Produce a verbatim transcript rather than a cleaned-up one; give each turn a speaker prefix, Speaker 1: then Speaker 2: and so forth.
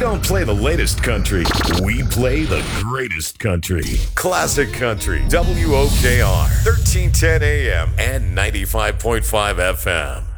Speaker 1: don't play the latest country. We play the greatest country. Classic Country. W O K R. thirteen ten A M and ninety-five point five F M.